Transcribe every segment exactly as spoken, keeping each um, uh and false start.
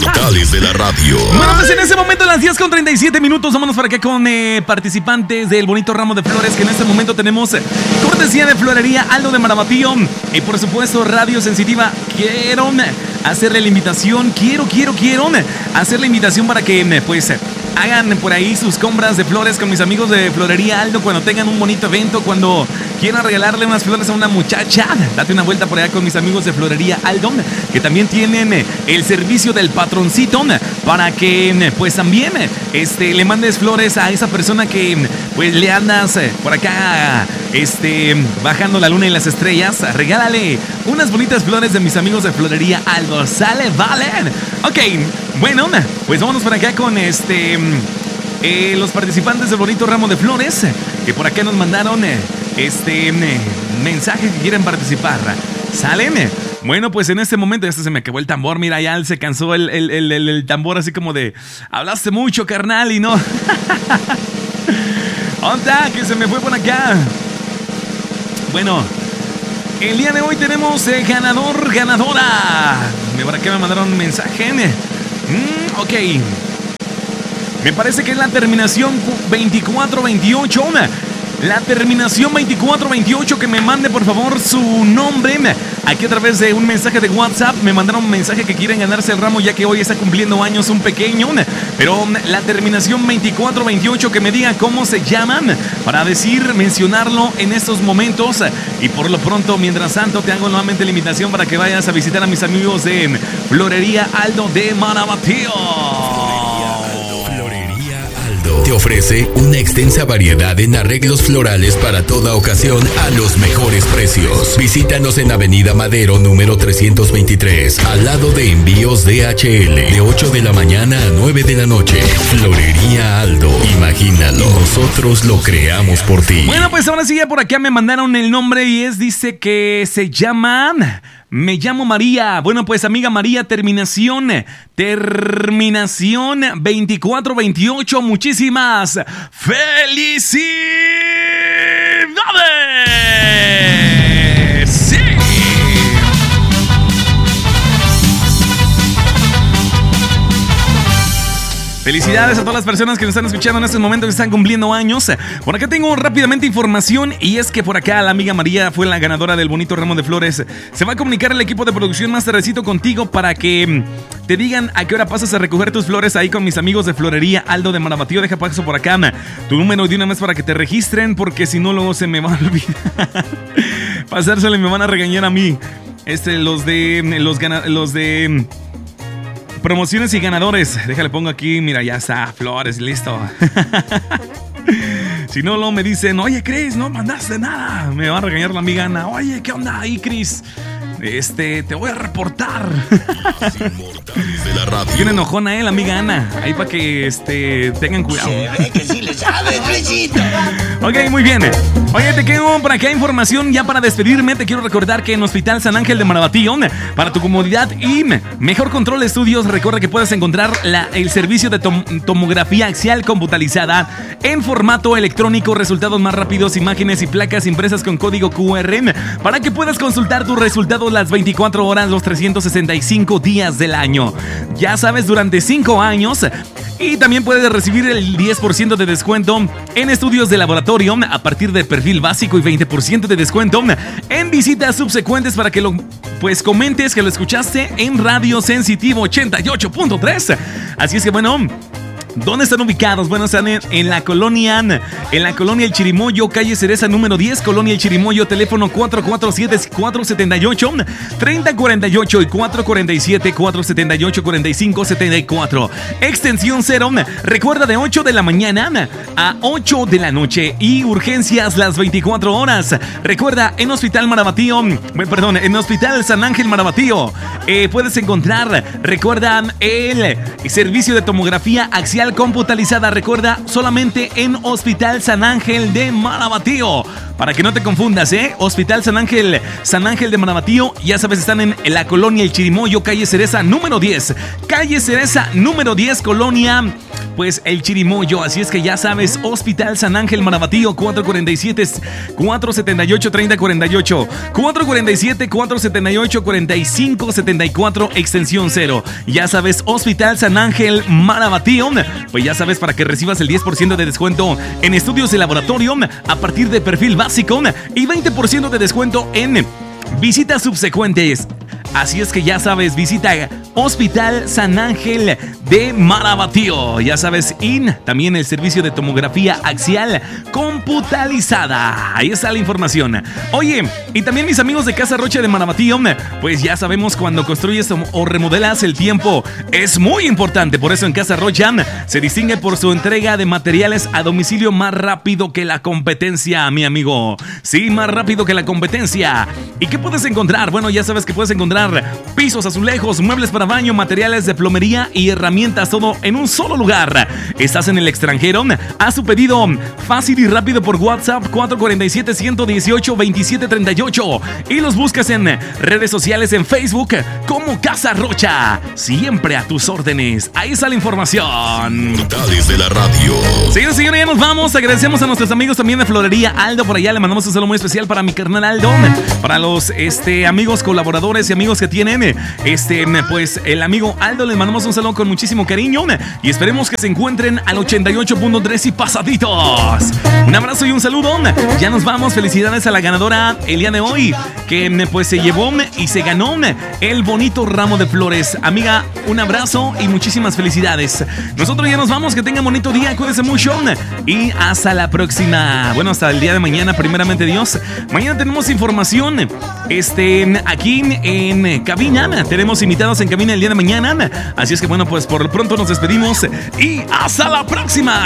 digitales de la radio. Bueno, pues en ese momento, a las diez con treinta y siete minutos, vámonos para acá con eh, participantes del bonito ramo de flores que en este momento tenemos. Eh, cortesía de Florería Aldo de Marabatío. Y por supuesto, Radio Sensitiva. Quiero hacerle la invitación, quiero, quiero, quiero hacer la invitación para que, pues, hagan por ahí sus compras de flores con mis amigos de Florería Aldo cuando tengan un bonito evento, cuando quieran regalarle unas flores a una muchacha. Date una vuelta por allá con mis amigos de Florería Aldo, que también tienen el servicio del patroncito para que, pues, también este, le mandes flores a esa persona que, pues, le andas por acá este, bajando la luna y las estrellas. Regálale unas bonitas flores de mis amigos de Florería Aldo. ¿Sale? ¿Vale? Ok, bueno, pues vámonos por acá con este eh, los participantes del bonito ramo de flores que por acá nos mandaron eh, este eh, mensaje que quieren participar. ¿Salen? Bueno, pues en este momento ya se me acabó el tambor. Mira, ya se cansó el, el, el, el, el tambor, así como de hablaste mucho, carnal, y no. ¡Onda! Que se me fue por acá. Bueno, el día de hoy tenemos eh, ganador, ganadora. Por acá me mandaron un mensaje. Mm, ok. Me parece que es la terminación veinticuatro veintiocho. La terminación veinticuatro veintiocho, que me mande por favor su nombre aquí a través de un mensaje de WhatsApp. Me mandaron un mensaje que quieren ganarse el ramo ya que hoy está cumpliendo años un pequeño. Pero la terminación veinticuatro veintiocho, que me diga cómo se llaman para decir, mencionarlo en estos momentos. Y por lo pronto, mientras tanto, te hago nuevamente la invitación para que vayas a visitar a mis amigos de Florería Aldo de Marabatío. Te ofrece una extensa variedad en arreglos florales para toda ocasión a los mejores precios. Visítanos en Avenida Madero número trescientos veintitrés, al lado de Envíos D H L, de ocho de la mañana a nueve de la noche. Florería Aldo, imagínalo, nosotros lo creamos por ti. Bueno, pues ahora sí, ya por acá me mandaron el nombre y es, dice que se llaman... Me llamo María. Bueno, pues amiga María, terminación, terminación veinticuatro veintiocho. Muchísimas felicidades. Sí. Felicidades a todas las personas que nos están escuchando en estos momentos, que están cumpliendo años. Por acá tengo rápidamente información, y es que por acá la amiga María fue la ganadora del bonito ramo de flores. Se va a comunicar el equipo de producción más tardecito contigo para que te digan a qué hora pasas a recoger tus flores ahí con mis amigos de Florería Aldo de Marabatío. Deja paso por acá tu número de una vez para que te registren, porque si no luego se me va a olvidar pasárselo y me van a regañar a mí. Este, los de los, gana, los de promociones y ganadores. Déjale, pongo aquí, mira, ya está, flores, listo. Si no, luego me dicen, oye, Chris, no mandaste nada. Me va a regañar la amiga Ana. Oye, ¿qué onda ahí, Chris? Este, te voy a reportar. De la radio. Bien enojona, eh, la amiga Ana. Ahí para que este, tengan cuidado. Se ve que sí le sabe, Luisito. Ok, muy bien. Oye, te quedo por acá información ya para despedirme. Te quiero recordar que en Hospital San Ángel de Marabatío, para tu comodidad y mejor control de estudios, recuerda que puedes encontrar la, el servicio de tom, tomografía axial computarizada en formato electrónico, resultados más rápidos, imágenes y placas impresas con código Q R, para que puedas consultar tus resultados las veinticuatro horas, los trescientos sesenta y cinco días del año. Ya sabes, durante cinco años. Y también puedes recibir el diez por ciento de descuento en estudios de laboratorio a partir del perfil básico y veinte por ciento de descuento en visitas subsecuentes para que lo pues comentes que lo escuchaste en Radio Sensitivo ochenta y ocho punto tres. Así es que bueno, ¿dónde están ubicados? Bueno, están en, en la colonia En la colonia El Chirimoyo, calle Cereza número diez, Colonia El Chirimoyo, teléfono cuatro cuatro siete, cuatro siete ocho, tres cero cuatro ocho y cuatro cuatro siete, cuatro siete ocho, cuatro cinco siete cuatro. Extensión cero. Recuerda, de ocho de la mañana a ocho de la noche, y urgencias las veinticuatro horas. Recuerda, en Hospital Marabatío, perdón, en Hospital San Ángel Marabatío, eh, puedes encontrar, recuerda, el servicio de tomografía axial computarizada. Recuerda, solamente en Hospital San Ángel de Marabatío. Para que no te confundas, ¿eh? Hospital San Ángel, San Ángel de Marabatío, ya sabes, están en la colonia El Chirimoyo, calle Cereza número diez. Calle Cereza número diez, colonia pues el chirimoyo. Así es que ya sabes, Hospital San Ángel Marabatío, cuatro cuatro siete, cuatro siete ocho, tres cero cuatro ocho, cuatro cuatro siete, cuatro siete ocho, cuatro cinco siete cuatro, extensión cero. Ya sabes, Hospital San Ángel Marabatío, pues ya sabes, para que recibas el diez por ciento de descuento en estudios de laboratorio a partir de perfil básico y veinte por ciento de descuento en visitas subsecuentes. Así es que ya sabes, visita Hospital San Ángel de Marabatío. Ya sabes, I N, también el servicio de tomografía axial computarizada. Ahí está la información. Oye, y también mis amigos de Casa Rocha de Marabatío, pues ya sabemos, cuando construyes o remodelas, el tiempo es muy importante. Por eso en Casa Rocha se distingue por su entrega de materiales a domicilio más rápido que la competencia, mi amigo. Sí, más rápido que la competencia. ¿Y qué puedes encontrar? Bueno, ya sabes que puedes encontrar pisos, azulejos, muebles para baño, materiales de plomería y herramientas, todo en un solo lugar. ¿Estás en el extranjero? Haz tu pedido fácil y rápido por WhatsApp cuatro cuatro siete, uno uno ocho, dos siete tres ocho y los buscas en redes sociales, en Facebook como Casa Rocha. Siempre a tus órdenes. Ahí está la información. Portales de la radio. Señores, señores, ya nos vamos. Agradecemos a nuestros amigos también de Florería Aldo. Por allá le mandamos un saludo muy especial para mi carnal Aldo, para los este, amigos colaboradores y amigos que tienen, este, pues el amigo Aldo, les mandamos un saludo con muchísimo cariño y esperemos que se encuentren al ochenta y ocho punto tres y pasaditos. Un abrazo y un saludo. Ya nos vamos. Felicidades a la ganadora el día de hoy, que pues se llevó y se ganó el bonito ramo de flores. Amiga, un abrazo y muchísimas felicidades. Nosotros ya nos vamos. Que tengan bonito día, cuídense mucho y hasta la próxima. Bueno, hasta el día de mañana, primeramente Dios. Mañana tenemos información este, aquí en cabina. Tenemos invitados en cabina el día de mañana. Así es que bueno, pues por lo pronto nos despedimos y hasta la próxima.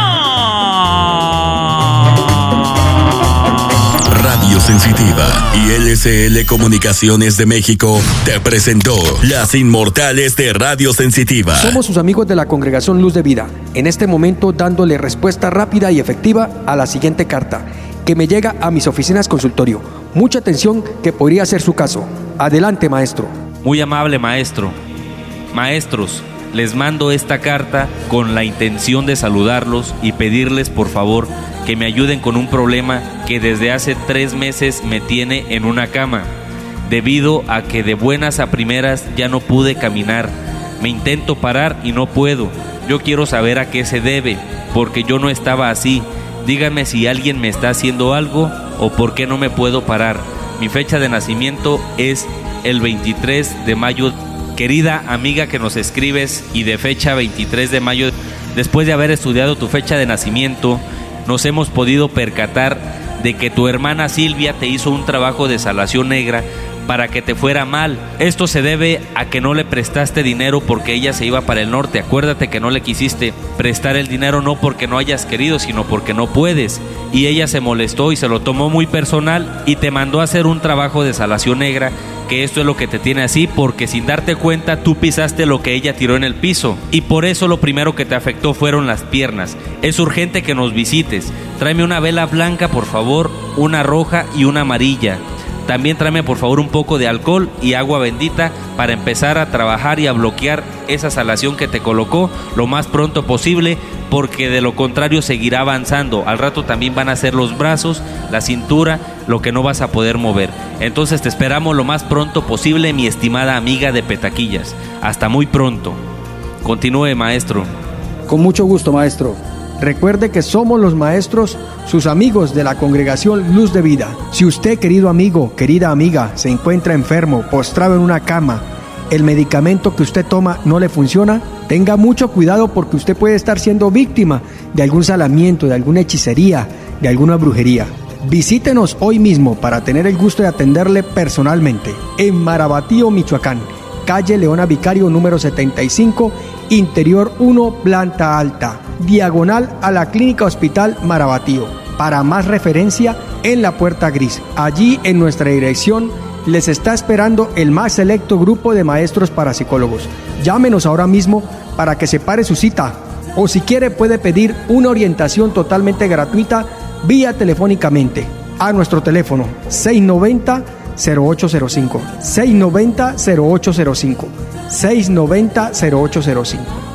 Radio Sensitiva y L C L Comunicaciones de México te presentó Las Inmortales de Radio Sensitiva. Somos sus amigos de la Congregación Luz de Vida, en este momento dándole respuesta rápida y efectiva a la siguiente carta, que me llega a mis oficinas consultorio. Mucha atención, que podría ser su caso. Adelante, maestro. Muy amable maestro. Maestros, les mando esta carta con la intención de saludarlos y pedirles por favor que me ayuden con un problema que desde hace tres meses me tiene en una cama, debido a que de buenas a primeras ya no pude caminar. Me intento parar y no puedo. Yo quiero saber a qué se debe, porque yo no estaba así. Díganme si alguien me está haciendo algo o por qué no me puedo parar. Mi fecha de nacimiento es el veintitrés de mayo. Querida amiga que nos escribes y de fecha veintitrés de mayo, después de haber estudiado tu fecha de nacimiento, nos hemos podido percatar de que tu hermana Silvia te hizo un trabajo de salación negra para que te fuera mal. Esto se debe a que no le prestaste dinero porque ella se iba para el norte. Acuérdate que no le quisiste prestar el dinero, no porque no hayas querido, sino porque no puedes. Y ella se molestó y se lo tomó muy personal y te mandó a hacer un trabajo de salación negra, que esto es lo que te tiene así, porque sin darte cuenta tú pisaste lo que ella tiró en el piso y por eso lo primero que te afectó fueron las piernas. Es urgente que nos visites. Tráeme una vela blanca, por favor, una roja y una amarilla. También tráeme por favor un poco de alcohol y agua bendita para empezar a trabajar y a bloquear esa salación que te colocó lo más pronto posible, porque de lo contrario seguirá avanzando. Al rato también van a ser los brazos, la cintura, lo que no vas a poder mover. Entonces te esperamos lo más pronto posible, mi estimada amiga de Petaquillas. Hasta muy pronto. Continúe, maestro. Con mucho gusto, maestro. Recuerde que somos los maestros, sus amigos de la Congregación Luz de Vida. Si usted, querido amigo, querida amiga, se encuentra enfermo, postrado en una cama, el medicamento que usted toma no le funciona, tenga mucho cuidado, porque usted puede estar siendo víctima de algún salamiento, de alguna hechicería, de alguna brujería. Visítenos hoy mismo para tener el gusto de atenderle personalmente en Marabatío, Michoacán, calle Leona Vicario número setenta y cinco, interior uno, planta alta, diagonal a la Clínica Hospital Marabatío. Para más referencia, en la puerta gris. Allí en nuestra dirección les está esperando el más selecto grupo de maestros parapsicólogos. Llámenos ahora mismo para que separe su cita, o si quiere puede pedir una orientación totalmente gratuita vía telefónicamente a nuestro teléfono seis noventa, cero ocho cero cinco, seis noventa, cero ocho cero cinco, seis noventa, cero ocho cero cinco.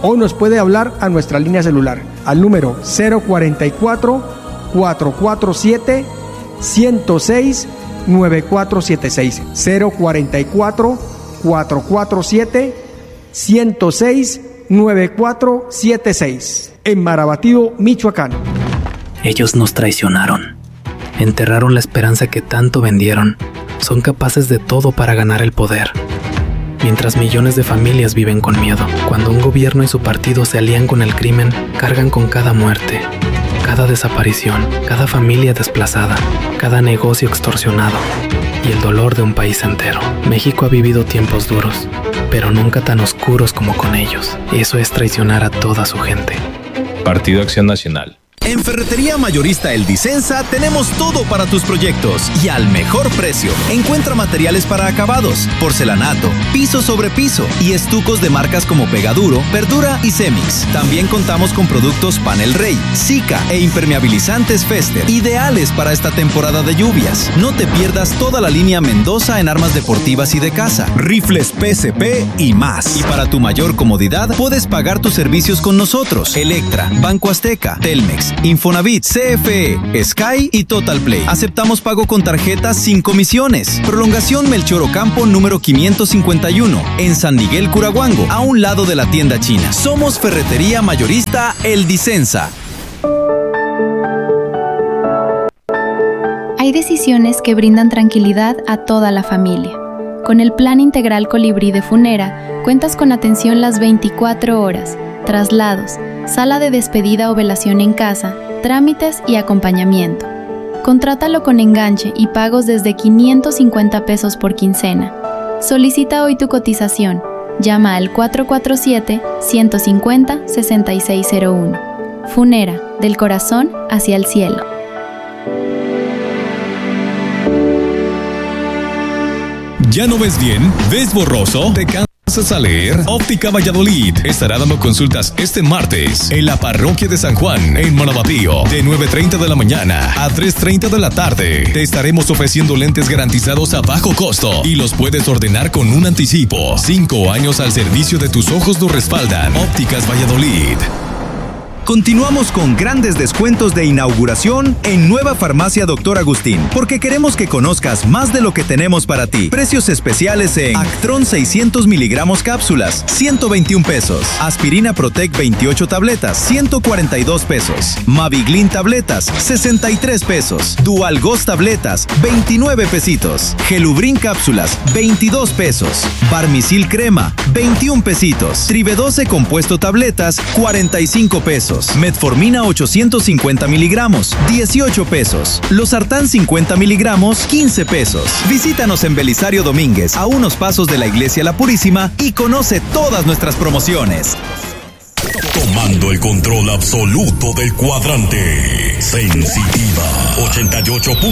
o nos puede hablar a nuestra línea celular al número cero cuarenta y cuatro, cuatrocientos cuarenta y siete, ciento seis, noventa y cuatro setenta y seis. cero cuarenta y cuatro, cuatrocientos cuarenta y siete, ciento seis, noventa y cuatro setenta y seis. En Marabatío, Michoacán. Ellos nos traicionaron. Enterraron la esperanza que tanto vendieron. Son capaces de todo para ganar el poder. Mientras millones de familias viven con miedo. Cuando un gobierno y su partido se alían con el crimen, cargan con cada muerte, cada desaparición, cada familia desplazada, cada negocio extorsionado y el dolor de un país entero. México ha vivido tiempos duros, pero nunca tan oscuros como con ellos. Eso es traicionar a toda su gente. Partido Acción Nacional. En Ferretería Mayorista El Disensa tenemos todo para tus proyectos y al mejor precio. Encuentra materiales para acabados, porcelanato, piso sobre piso y estucos de marcas como Pegaduro, Verdura y Cemix. También contamos con productos Panel Rey, Zika e impermeabilizantes Fester, ideales para esta temporada de lluvias. No te pierdas toda la línea Mendoza en armas deportivas y de caza, rifles P S P y más. Y para tu mayor comodidad, puedes pagar tus servicios con nosotros. Electra, Banco Azteca, Telmex, Infonavit, C F E, Sky y Total Play. Aceptamos pago con tarjetas sin comisiones. Prolongación Melchor Ocampo número quinientos cincuenta y uno, en San Miguel Curahuango, a un lado de la tienda china. Somos Ferretería Mayorista El Disensa. Hay decisiones que brindan tranquilidad a toda la familia. Con el Plan Integral Colibrí de Funera, cuentas con atención las veinticuatro horas, traslados, sala de despedida o velación en casa, trámites y acompañamiento. Contrátalo con enganche y pagos desde quinientos cincuenta pesos por quincena. Solicita hoy tu cotización. Llama al cuatro cuatro siete, uno cinco cero, seis seis cero uno. Funera, del corazón hacia el cielo. ¿Ya no ves bien? ¿Ves borroso? ¿Te cansas a leer? Óptica Valladolid estará dando consultas este martes en la parroquia de San Juan, en Marabatío, de nueve treinta de la mañana a tres treinta de la tarde. Te estaremos ofreciendo lentes garantizados a bajo costo y los puedes ordenar con un anticipo. Cinco años al servicio de tus ojos lo respaldan. Ópticas Valladolid. Continuamos con grandes descuentos de inauguración en Nueva Farmacia Doctor Agustín, porque queremos que conozcas más de lo que tenemos para ti. Precios especiales en Actron seiscientos miligramos cápsulas, ciento veintiún pesos. Aspirina Protec veintiocho tabletas, ciento cuarenta y dos pesos. Maviglin tabletas, sesenta y tres pesos. Dual Ghost tabletas, veintinueve pesitos. Gelubrin cápsulas, veintidós pesos. Barmisil crema, veintiún pesitos. Tribedoce compuesto tabletas, cuarenta y cinco pesos. Metformina ochocientos cincuenta miligramos, dieciocho pesos. Losartán cincuenta miligramos, quince pesos. Visítanos en Belisario Domínguez, a unos pasos de la Iglesia La Purísima, y conoce todas nuestras promociones. Tomando el control absoluto del cuadrante. Sensitiva ochenta y ocho punto